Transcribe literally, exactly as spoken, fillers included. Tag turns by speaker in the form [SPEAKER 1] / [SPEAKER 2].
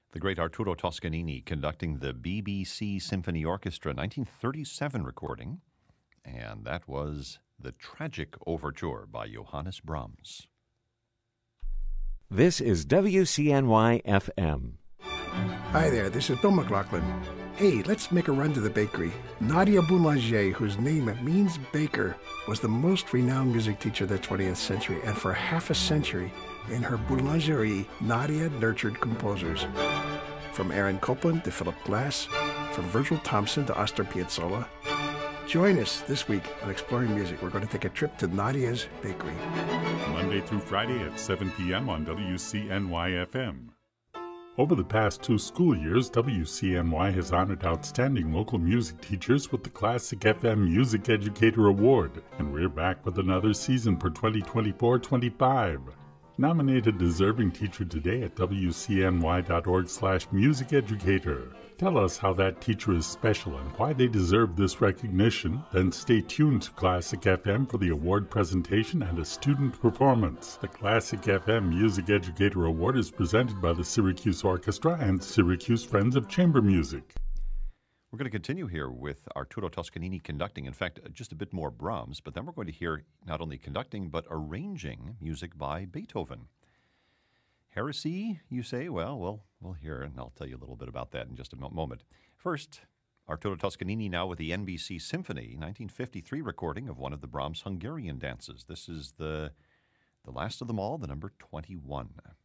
[SPEAKER 1] The great Arturo Toscanini conducting the B B C Symphony Orchestra, nineteen thirty-seven recording, and that was The Tragic Overture by Johannes Brahms.
[SPEAKER 2] This is W C N Y F M.
[SPEAKER 3] Hi there, this is Bill McLaughlin. Hey, let's make a run to the bakery. Nadia Boulanger, whose name means baker, was the most renowned music teacher of the twentieth century, and for half a century, in her boulangerie, Nadia nurtured composers. From Aaron Copland to Philip Glass, from Virgil Thompson to Astor Piazzolla. Join us this week on Exploring Music. We're going to take a trip to Nadia's Bakery.
[SPEAKER 4] Monday through Friday at seven p.m. on W C N Y F M. Over the past two school years, W C N Y has honored outstanding local music teachers with the Classic F M Music Educator Award, and we're back with another season for twenty twenty-four twenty-five. Nominate a deserving teacher today at W C N Y dot org slash music educator. Tell us how that teacher is special and why they deserve this recognition. Then stay tuned to Classic F M for the award presentation and a student performance. The Classic F M Music Educator Award is presented by the Syracuse Orchestra and Syracuse Friends of Chamber Music.
[SPEAKER 1] We're going to continue here with Arturo Toscanini conducting, in fact, just a bit more Brahms, but then we're going to hear not only conducting, but arranging music by Beethoven. Heresy, you say? Well, well, we'll hear, and I'll tell you a little bit about that in just a moment. First, Arturo Toscanini now with the N B C Symphony, nineteen fifty-three recording of one of the Brahms Hungarian dances. This is the, the last of them all, the number twenty-one.